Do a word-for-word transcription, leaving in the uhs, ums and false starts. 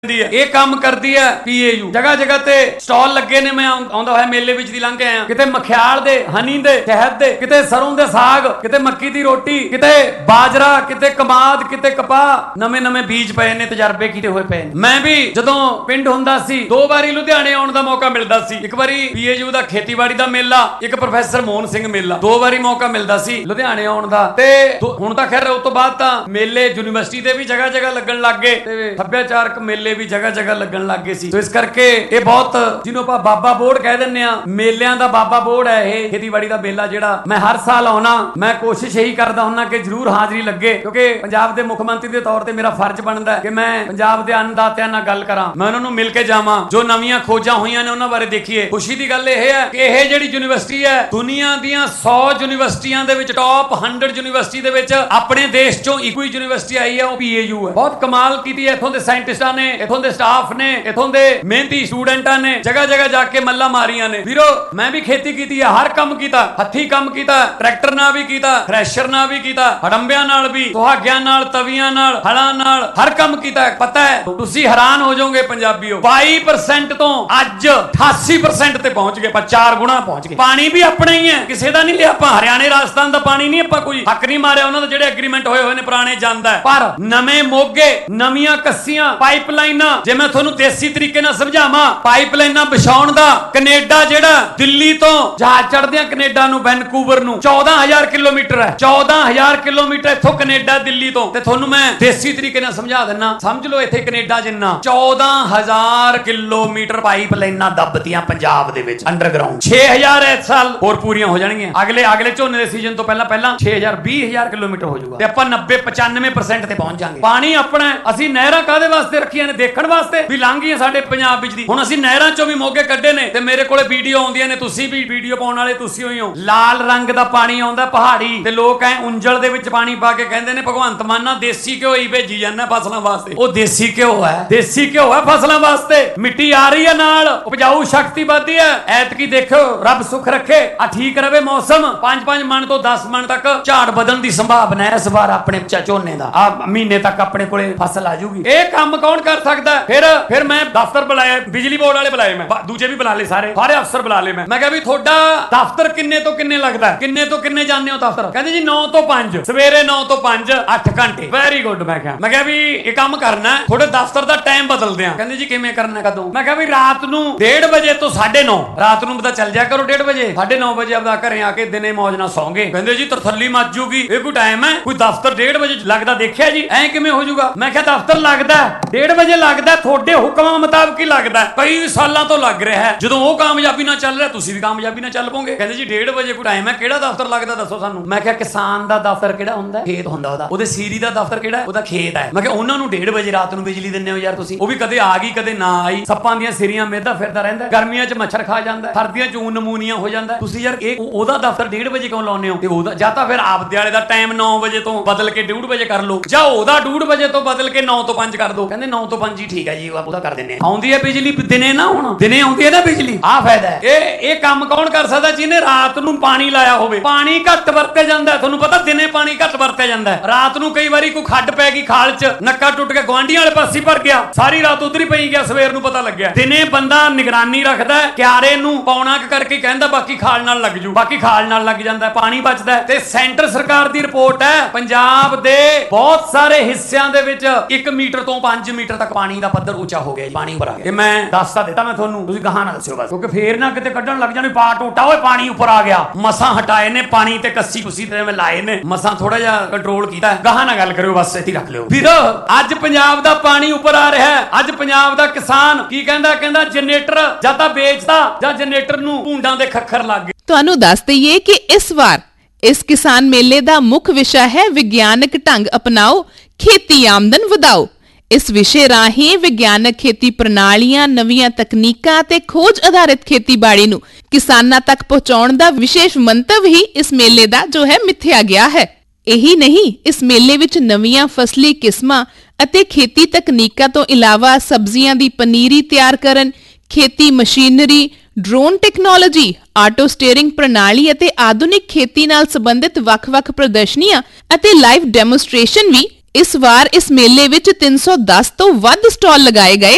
ਇਹ ਕੰਮ ਕਰਦੀ ਹੈ ਪੀਏਯੂ। ਜਗ੍ਹਾ ਜਗ੍ਹਾ ਤੇ ਸਟਾਲ ਲੱਗੇ ਨੇ। ਮੈਂ ਆਉਂਦਾ ਹੋਇਆ ਮੇਲੇ ਵਿੱਚ ਦੀ ਲੰਘ ਕੇ ਆਇਆ। ਕਿਤੇ ਮਖਿਆਲ ਦੇ, ਹਨੀ ਦੇ, ਸ਼ਹਿਦ ਦੇ, ਕਿਤੇ ਸਰੋਂ ਦੇ ਸਾਗ, ਕਿਤੇ ਮੱਕੀ ਦੀ ਰੋਟੀ, ਕਿਤੇ ਬਾਜਰਾ, ਕਿਤੇ ਕਮਾਦ, ਕਿਤੇ ਕਪਾਹ। ਨਵੇਂ ਨਵੇਂ ਬੀਜ ਪਏ ਨੇ, ਤਜਰਬੇ ਕੀਤੇ ਹੋਏ ਪਏ ਨੇ। ਮੈਂ ਵੀ ਜਦੋਂ ਪਿੰਡ ਹੁੰਦਾ ਸੀ ਦੋ ਵਾਰੀ ਲੁਧਿਆਣੇ ਆਉਣ ਦਾ ਮੌਕਾ ਮਿਲਦਾ ਸੀ। ਇੱਕ ਵਾਰੀ ਪੀਏਯੂ ਦਾ ਖੇਤੀਬਾੜੀ ਦਾ ਮੇਲਾ, ਇੱਕ ਪ੍ਰੋਫੈਸਰ ਮੋਹਨ ਸਿੰਘ ਮੇਲਾ। ਦੋ ਵਾਰੀ ਮੌਕਾ ਮਿਲਦਾ ਸੀ ਲੁਧਿਆਣੇ ਆਉਣ ਦਾ। ਤੇ ਹੁਣ ਤਾਂ ਖੈਰ ਉਸ ਤੋਂ ਬਾਅਦ ਤਾਂ ਮੇਲੇ ਯੂਨੀਵਰਸਿਟੀ ਦੇ ਵੀ ਜਗ੍ਹਾ ਜਗ੍ਹਾ ਲੱਗਣ ਲੱਗ ਗਏ ਤੇ ਸੱਭਿਆਚਾਰਕ ਮੇਲੇ ਵੀ ਜਗ੍ਹਾ ਜਗ੍ਹਾ ਲੱਗਣ ਲੱਗ ਗਏ ਸੀ। ਇਸ ਕਰਕੇ ਇਹ ਬਹੁਤ, ਜਿਹਨੂੰ ਆਪਾਂ ਬਾਬਾ ਬੋੜ ਕਹਿ ਦਿੰਦੇ ਆ, ਮੇਲਿਆਂ ਦਾ ਬਾਬਾ ਬੋੜ ਹੈ ਇਹ ਖੇਤੀਬਾੜੀ ਦਾ ਮੇਲਾ ਜਿਹੜਾ ਮੈਂ ਹਰ ਸਾਲ ਆਉਣਾ। ਮੈਂ ਕੋਸ਼ਿਸ਼ ਇਹੀ ਕਰਦਾ ਹੁੰਨਾ ਕਿ ਜ਼ਰੂਰ ਹਾਜ਼ਰੀ ਲੱਗੇ, ਕਿਉਂਕਿ ਪੰਜਾਬ ਦੇ ਮੁੱਖ ਮੰਤਰੀ ਦੇ ਤੌਰ ਤੇ ਮੇਰਾ ਫਰਜ਼ ਬਣਦਾ ਕਿ ਮੈਂ ਪੰਜਾਬ ਦੇ ਅੰਨਦਾਤਿਆਂ ਨਾਲ ਗੱਲ ਕਰਾਂ, ਮੈਂ ਉਹਨਾਂ ਨੂੰ ਮਿਲ ਕੇ ਜਾਵਾਂ, ਜੋ ਨਵੀਆਂ ਖੋਜਾਂ ਹੋਈਆਂ ਨੇ ਉਹਨਾਂ ਬਾਰੇ ਦੇਖੀਏ। ਖੁਸ਼ੀ ਦੀ ਗੱਲ ਇਹ ਹੈ ਕਿ ਇਹ ਜਿਹੜੀ ਯੂਨੀਵਰਸਿਟੀ ਹੈ, ਦੁਨੀਆ ਦੀਆਂ ਸੌ ਯੂਨੀਵਰਸਿਟੀਆਂ ਦੇ ਵਿੱਚ, ਟੌਪ ਸੌ ਯੂਨੀਵਰਸਿਟੀ ਦੇ ਵਿੱਚ ਆਪਣੇ ਦੇਸ਼ ਚੋਂ ਇੱਕੋ ਹੀ ਯੂਨੀਵਰਸਿਟੀ ਆਈ ਹੈ, ਉਹ ਪੀਏਯੂ ਹੈ। ਬਹੁਤ ਕਮਾਲ ਕੀਤੀ ਹੈ ਇੱਥੋਂ ਦੇ ਸਾਇੰਟਿਸਟਾਂ ਨੇ, ਇੱਥੋਂ ਦੇ ਸਟਾਫ ਨੇ, ਇੱਥੋਂ ਦੇ ਮਿਹਨਤੀ ਸਟੂਡੈਂਟਾਂ ਨੇ ਜਗ੍ਹਾ ਜਗ੍ਹਾ ਜਾ ਕੇ ਮੱਲਾਂ ਮਾਰੀਆਂ ਨੇ। ਵੀਰੋ ਮੈਂ ਵੀ ਖੇਤੀ ਕੀਤੀ ਹੈ, ਹਰ ਕੰਮ ਕੀਤਾ, ਹੱਥੀ ਕੰਮ ਕੀਤਾ, ਟਰੈਕਟਰ ਨਾਲ ਵੀ ਕੀਤਾ, ਥ੍ਰੈਸ਼ਰ ਨਾਲ ਵੀ ਕੀਤਾ, ਹੜੰਬਿਆਂ ਨਾਲ ਵੀ, ਸੁਹਾਗਿਆਂ ਨਾਲ, ਤਵੀਆਂ ਨਾਲ, ਹਲਾਂ ਨਾਲ, ਹਰ ਕੰਮ ਕੀਤਾ। ਪਤਾ ਹੈ ਤੁਸੀਂ ਹੈਰਾਨ ਹੋ ਜਾਓਗੇ ਪੰਜਾਬੀਓ, ਬਾਈ ਪਰਸੈਂਟ ਤੋਂ ਅੱਜ ਅਠਾਸੀ ਪਰਸੈਂਟ ਤੇ ਪਹੁੰਚ ਗਏ। ਆਪਾਂ ਚਾਰ ਗੁਣਾ ਪਹੁੰਚ ਗਏ। ਪਾਣੀ ਵੀ ਆਪਣਾ ਹੀ ਹੈ, ਕਿਸੇ ਦਾ ਨਹੀਂ ਲਿਆ ਆਪਾਂ। ਹਰਿਆਣੇ ਰਾਜਸਥਾਨ ਦਾ ਪਾਣੀ ਨਹੀਂ ਆਪਾਂ ਕੋਈ ਹੱਕ ਨਹੀਂ ਮਾਰਿਆ, ਉਹਨਾਂ ਦੇ ਜਿਹੜੇ ਐਗਰੀਮੈਂਟ ਹੋਏ ਹੋਏ ਨੇ ਪੁਰਾਣੇ ਜਾਂਦਾ। ਪਰ ਨਵੇਂ ਮੋਗੇ, ਨਵੀਆਂ ਕੱਸੀਆਂ, ਪਾਈਪਲਾਈਨਾਂ, ਜੇ ਮੈਂ ਤੁਹਾਨੂੰ ਦੇਸੀ ਤਰੀਕੇ ਨਾਲ ਸਮਝਾਵਾਂ, ਪਾਈਪਲਾਈਨਾਂ ਵਿਛਾਉਣ ਦਾ ਕੈਨੇਡਾ ਜਿਹੜਾ ਦਿੱਲੀ ਤੋਂ ਜਹਾਜ਼ ਚੜਦੇ ਆ ਕੈਨੇਡਾ ਨੂੰ, ਵੈਨਕੂਵਰ ਨੂੰ, ਚੌਦਾਂ ਹਜ਼ਾਰ ਕਿਲੋਮੀਟਰ ਹੈ। ਚੌਦਾਂ ਹਜ਼ਾਰ ਕਿਲੋਮੀਟਰ ਇੱਥੋਂ ਕੈਨੇਡਾ ਦਿੱਲੀ ਤੋਂ। ਤੇ ਤੁਹਾਨੂੰ ਮੈਂ ਦੇਸੀ ਤਰੀਕੇ ਨਾਲ ਸਮਝਾ ਦਿੰਨਾ, ਸਮਝ ਲਓ ਇੱਥੇ ਕੈਨੇਡਾ ਜਿੰਨਾ ਚੌਦਾਂ ਹਜ਼ਾਰ ਕਿਲੋਮੀਟਰ ਪਾਈਪਲਾਈਨਾਂ ਦੱਬਤੀਆਂ ਪੰਜਾਬ ਦੇ ਵਿੱਚ ਅੰਡਰਗਰਾਉਂਡ। ਛੇ ਹਜ਼ਾਰ ਇਸ ਸਾਲ ਹੋਰ ਪੂਰੀਆਂ ਹੋ ਜਾਣਗੀਆਂ। ਅਗਲੇ ਅਗਲੇ ਝੋਨੇ ਦੇ ਸੀਜ਼ਨ ਤੋਂ ਪਹਿਲਾਂ ਪਹਿਲਾਂ ਛੇ ਹਜ਼ਾਰ ਵੀਹ ਹਜ਼ਾਰ ਕਿਲੋਮੀਟਰ ਹੋ ਜਾਊਗਾ ਤੇ ਆਪਾਂ ਨੱਬੇ ਪਚਾਨਵੇਂ ਪਰਸੈਂਟ ਤੇ ਪਹੁੰਚ ਜਾਾਂਗੇ। ਪਾਣੀ ਆਪਣਾ। ਅਸੀਂ ਨਹਿਰਾਂ ਕਾਹਦੇ ਵਾਸਤੇ ਰੱਖੀਆਂ ਨੇ? ਦੇਖਣ ਵਾਸਤੇ ਵੀ ਲੰਘ ਗਈਆਂ ਸਾਡੇ ਪੰਜਾਬ ਵਿੱਚ ਦੀ। ਹੁਣ ਅਸੀਂ ਨਹਿਰਾਂ ਚੋਂ ਵੀ ਮੋਗੇ ਕੱਢੇ ਨੇ ਤੇ ਮੇਰੇ ਕੋਲੇ ਵੀਡੀਓ ਆਉਂਦੀਆਂ ਨੇ, ਤੁਸੀਂ ਵੀ ਵੀਡੀਓ ਪਾਉਣ ਵਾਲੇ ਤੁਸੀਂ ਹੋਈ ਹੋ। ਲਾਲ ਰੰਗ ਦਾ ਪਾਣੀ ਆਉਂਦਾ ਪਹਾੜੀ ਤੇ ਲੋਕ ਐ ਉਂਜਲ ਦੇ ਵਿੱਚ ਪਾਣੀ ਪਾ ਕੇ ਕਹਿੰਦੇ ਨੇ ਭਗਵੰਤ ਮਾਨ ਦੇਸੀ ਘਿਓ ਹੀ ਭੇਜੀ ਜਾਂਦਾ ਫਸਲਾਂ ਵਾਸਤੇ। ਉਹ ਦੇਸੀ ਘਿਓ ਹੈ, ਦੇਸੀ ਘਿਓ ਹੈ ਫਸਲਾਂ ਵਾਸਤੇ। ਮਿੱਟੀ ਆ ਰਹੀ ਹੈ ਨਾਲ, ਉਪਜਾਊ ਸ਼ਕਤੀ ਵਧਦੀ ਹੈ। ਐਤਕੀ ਦੇਖੋ ਰੱਬ ਸੁੱਖ ਰੱਖੇ, ਆ ਠੀਕ ਰਵੇ ਮੌਸਮ, ਪੰਜ ਪੰਜ ਮਣ ਤੋਂ ਦਸ ਮਣ ਤੱਕ ਝਾੜ ਵਧਣ ਦੀ ਸੰਭਾਵਨਾ ਹੈ ਇਸ ਵਾਰ ਆਪਣੇ ਝੋਨੇ ਦਾ। ਆ ਮਹੀਨੇ ਤੱਕ ਆਪਣੇ ਕੋਲੇ ਫਸਲ ਆ ਜਾਊਗੀ। ਇਹ ਕੰਮ ਕੌਣ ਕਰ ਸਕਦਾ? ਫਿਰ ਫਿਰ ਮੈਂ ਦਫ਼ਤਰ ਬੁਲਾਇਆ, ਬਿਜਲੀ ਬੋਰਡ ਵਾਲੇ ਬੁਲਾਏ, ਮੈਂ ਦੂਜੇ ਵੀ ਬੁਲਾ ਲਏ, ਸਾਰੇ ਸਾਰੇ ਅਫਸਰ ਬੁਲਾ ਲਏ। ਮੈਂ ਮੈਂ ਕਿਹਾ ਵੀ ਤੁਹਾਡਾ ਦਫ਼ਤਰ ਕਿੰਨੇ ਤੋਂ ਕਿੰਨੇ ਲੱਗਦਾ, ਕਿੰਨੇ ਤੋਂ ਕਿੰਨੇ ਜਾਂਦੇ ਹੋ ਦਫ਼ਤਰ? ਕਹਿੰਦੇ ਜੀ ਨੌ ਤੋਂ ਪੰਜ, ਸਵੇਰੇ ਨੌ ਤੋਂ ਪੰਜ, ਅੱਠ ਘੰਟੇ। Very good. ਮੈਂ ਕਿਹਾ ਮੈਂ ਕਿਹਾ ਵੀ ਇਹ ਕੰਮ ਕਰਨਾ, ਤੁਹਾਡੇ ਦਫ਼ਤਰ ਦਾ ਟਾਈਮ ਬਦਲਦੇ ਆ। ਕਹਿੰਦੇ ਜੀ ਕਿਵੇਂ ਕਰਨਾ, ਕਦੋਂ? ਮੈਂ ਕਿਹਾ ਵੀ ਰਾਤ ਨੂੰ ਡੇਢ ਵਜੇ ਤੋਂ ਸਾਢੇ ਨੌ, ਰਾਤ ਨੂੰ ਪਤਾ ਚੱਲ ਜਾ ਕਰੋ ਡੇਢ ਵਜੇ, ਸਾਢੇ ਨੌ ਵਜੇ ਆਪਦਾ ਘਰੇ ਆ ਕੇ ਦਿਨੇ ਮੌਜ ਨਾਲ ਸੌਂਗੇ। ਕਹਿੰਦੇ ਜੀ ਤਰਥੱਲੀ ਮੱਚ ਜੂਗੀ, ਇਹ ਕੋਈ ਟਾਈਮ ਹੈ? ਕੋਈ ਦਫ਼ਤਰ ਡੇਢ ਵਜੇ ਲੱਗਦਾ ਦੇਖਿਆ ਜੀ? ਐ ਕਿਵੇਂ ਹੋ ਜਾਊਗਾ? ਮੈਂ ਕਿਹਾ ਦਫ਼ਤਰ ਲੱਗਦਾ ਡੇਢ ਵਜੇ ਲੱਗਦਾ, ਤੁਹਾਡੇ ਹੁਕਮਾਂ ਮੁਤਾਬਕ ਹੀ ਲੱਗਦਾ, ਕਈ ਸਾਲਾਂ ਤੋਂ ਲੱਗ ਰਿਹਾ ਹੈ। ਜਦੋਂ ਉਹ ਕਾਮਯਾਬੀ ਨਾਲ ਚੱਲ ਰਿਹਾ, ਤੁਸੀਂ ਵੀ ਕਾਮਯਾਬੀ ਨਾਲ ਚੱਲ ਪੋਗੇ। ਕਹਿੰਦੇ ਜੀ ਡੇਢ ਵਜੇ ਕੋਈ ਟਾਈਮ ਹੈ, ਕਿਹੜਾ ਦਫ਼ਤਰ ਲੱਗਦਾ ਦੱਸੋ ਸਾਨੂੰ। ਮੈਂ ਕਿਹਾ ਕਿਸਾਨ ਦਾ ਦਫ਼ਤਰ ਕਿਹੜਾ ਹੁੰਦਾ? ਖੇਤ ਹੁੰਦਾ ਉਹਦਾ। ਉਹਦੇ ਸੀਰੀ ਦਾ ਦਫ਼ਤਰ ਕਿਹੜਾ? ਉਹਦਾ ਖੇਤ ਹੈ। ਮੈਂ ਕਿਹਾ ਉਹਨਾਂ ਨੂੰ ਡੇਢ ਵਜੇ ਰਾਤ ਨੂੰ ਬਿਜਲੀ ਦਿੰਦੇ ਹੋ ਯਾਰ ਤੁਸੀਂ। ਉਹ ਵੀ ਕਦੇ ਆ ਗਈ ਕਦੇ ਨਾ ਆਈ, ਸੱਪਾਂ ਦੀਆਂ ਸਿਰੀਆਂ ਮੇਦਾ ਫਿਰਦਾ ਰਹਿੰਦਾ, ਗਰਮੀਆਂ 'ਚ ਮੱਛਰ ਖਾ ਜਾਂਦਾ, ਸਰਦੀਆਂ 'ਚ ਊਨ ਨਮੂਨੀਆ ਹੋ ਜਾਂਦਾ। ਤੁਸੀਂ ਯਾਰ ਇਹ ਉਹਦਾ ਦਫ਼ਤਰ ਡੇਢ ਵਜੇ ਕਿਉਂ ਲਾਉਂਦੇ ਹੋ? ਤੇ ਉਹਦਾ ਜਾਂ ਤਾਂ ਫਿਰ ਆਪਦੇ ਵਾਲੇ ਦਾ ਟਾਈਮ ਨੌ ਵਜੇ ਤੋਂ ਬਦਲ ਕੇ ਡੇਢ ਵਜੇ ਕਰ ਲਓ, ਜਾਂ ਉਹਦਾ ਡੇਢ ਵਜੇ ਤੋਂ ਬਦਲ ਕੇ ਨੌ ਤੋਂ ਪੰਜ ਕਰ ਦੋ। ਕਹਿੰਦੇ ਨੌ ਤੋਂ ਪੰਜ ਹੀ ਠੀਕ ਹੈ ਜੀ, ਉਹਦਾ ਕਰ ਦਿੰਦੇ ਆ। ਆਉਂਦੀ ਹੈ ਬਿਜਲੀ ਦਿਨੇ ਨਾ, ਹੁਣ ਦਿਨੇ ਆਉਂਦੀ ਹੈ ਨਾ ਬਿਜਲੀ। ਆਹ ਫਾਇਦਾ ਹੈ। ਇਹ ਇਹ ਕੰਮ ਕੌਣ ਕਰ ਸਕਦਾ? ਜਿਹਨੇ ਰਾਤ ਨੂੰ ਪਾਣੀ ਲਾਇਆ ਹੋਵੇ। ਪਾਣੀ ਘੱਟ ਵਰਤੇ ਜਾਂਦਾ, ਤੁਹਾਨੂੰ ਪਤਾ ਦਿਨੇ ਪਾਣੀ ਘੱਟ ਵਰਤਿਆ ਜਾਂਦਾ। ਰਾਤ ਨੂੰ ਕਈ ਵਾਰੀ ਕੋਈ ਖੱਡ ਪੈ ਗਈ ਖਾਲ 'ਚ, ਨੱਕਾ ਟੁੱਟ ਕੇ ਗੁਆਂਢੀਆਂ ਵਾਲੇ ਪਾਸੇ ਭਰ ਗਿਆ, ਸਾਰੀ ਰਾਤ ਉਧਰ ਹੀ ਪਈ ਗਿਆ, ਸਵੇਰ ਨੂੰ ਪਤਾ ਲੱਗਿਆ। ਦਿਨੇ ਬੰਦਾ ਨਿਗਰਾਨੀ ਰੱਖਦਾ, ਕਿਆਰੇ ਨੂੰ ਪੌਣਾ ਕਰਕੇ ਕਹਿੰਦਾ ਬਾਕੀ ਖਾਲ ਨਾਲ ਲੱਗ ਜੂ, ਬਾਕੀ ਖਾਲ ਨਾਲ ਲੱਗ ਜਾਂਦਾ, ਪਾਣੀ ਬਚਦਾ। ਤੇ ਸੈਂਟਰ ਸਰਕਾਰ ਦੀ ਰਿਪੋਰਟ ਹੈ, ਪੰਜਾਬ ਦੇ ਬਹੁਤ ਸਾਰੇ ਹਿੱਸਿਆਂ ਦੇ ਵਿੱਚ ਇੱਕ ਮੀਟਰ ਤੋਂ ਪੰਜ ਮੀਟਰ ਤੱਕ ਪਾਣੀ ਦਾ ਪੱਧਰ ਉੱਚਾ ਹੋ ਗਿਆ, ਪਾਣੀ ਉੱਪਰ ਆ ਗਿਆ। ਮੈਂ ਦੱਸਦਾ ਦਿੱਤਾ ਮੈਂ ਤੁਹਾਨੂੰ, ਤੁਸੀਂ ਗਾਹਾਂ ਨਾ ਦੱਸਿਓ ਬਸ, ਕਿਉਂਕਿ ਫੇਰ ਨਾ ਕਿਤੇ ਕੱਢਣ ਲੱਗ ਜਾਣੀ ਪਾ ਟੋਟਾ, ਓਏ ਪਾਣੀ ਉੱਪਰ ਆ ਗਿਆ। ਮਸਾਂ ਹਟਾਏ ਨੇ ਪਾਣੀ ਤੇ ਕੱਸੀ ਕੁੱਸੀ ਤੇ ਮੈਂ ਲਾਏ ਨੇ, ਮਸਾਂ ਥੋੜਾ ਜਿਹਾ ਕੰਟਰੋਲ ਕੀਤਾ। ਗਾਹਾਂ ਨਾ ਗੱਲ ਕਰਿਓ ਬਸ, ਇੱਥੇ ਰੱਖ ਲਿਓ ਵੀਰੋ। ਅੱਜ ਪੰਜਾਬ ਦਾ ਪਾਣੀ ਉੱਪਰ ਆ ਰਿਹਾ ਹੈ। ਅੱਜ ਪੰਜਾਬ ਦਾ ਕਿਸਾਨ ਕੀ ਕਹਿੰਦਾ? ਕਹਿੰਦਾ ਜਨਰੇਟਰ ਜਾਂ ਤਾਂ ਵੇਚਦਾ ਜਾਂ ਜਨਰੇਟਰ ਨੂੰ ਭੂੰਡਾਂ ਦੇ ਖੱਖਰ ਲੱਗ ਗਏ। ਤੁਹਾਨੂੰ ਦੱਸ ਦਈਏ ਕਿ ਇਸ ਵਾਰ ਇਸ ਕਿਸਾਨ ਮੇਲੇ ਦਾ ਮੁੱਖ ਵਿਸ਼ਾ ਹੈ ਵਿਗਿਆਨਕ ਢੰਗ ਅਪਣਾਓ, ਖੇਤੀ ਆਮਦਨ ਵਧਾਓ। ਇਸ ਵਿਸ਼ੇ ਰਾਹੀਂ ਵਿਗਿਆਨਕ ਖੇਤੀ ਪ੍ਰਣਾਲੀਆਂ, ਨਵੀਆਂ ਤਕਨੀਕਾਂ ਤੇ ਖੋਜ ਆਧਾਰਿਤ ਖੇਤੀਬਾੜੀ ਨੂੰ ਕਿਸਾਨਾਂ ਤੱਕ ਪਹੁੰਚਾਉਣ ਦਾ ਵਿਸ਼ੇਸ਼ ਮੰਤਵ ਹੀ ਇਸ ਮੇਲੇ ਦਾ ਜੋ ਹੈ ਮਿੱਥਿਆ ਗਿਆ ਹੈ। ਇਹੀ ਨਹੀਂ, ਇਸ ਮੇਲੇ ਵਿੱਚ ਨਵੀਆਂ ਫਸਲੀ ਕਿਸਮਾਂ ਅਤੇ ਖੇਤੀ ਤਕਨੀਕਾਂ ਤੋਂ ਇਲਾਵਾ ਸਬਜ਼ੀਆਂ ਦੀ ਪਨੀਰੀ ਤਿਆਰ ਕਰਨ, ਖੇਤੀ machinery, drone technology, auto steering ਪ੍ਰਣਾਲੀ ਅਤੇ ਆਧੁਨਿਕ ਖੇਤੀ ਨਾਲ ਸੰਬੰਧਿਤ ਵੱਖ-ਵੱਖ ਪ੍ਰਦਰਸ਼ਨੀਆਂ ਅਤੇ ਲਾਈਵ ਡੈਮੋਸਟ੍ਰੇਸ਼ਨ ਵੀ ਇਸ ਵਾਰ ਇਸ ਮੇਲੇ ਵਿੱਚ ਤਿੰਨ ਸੌ ਦਸ ਤੋਂ ਵੱਧ ਸਟਾਲ ਲਗਾਏ ਗਏ।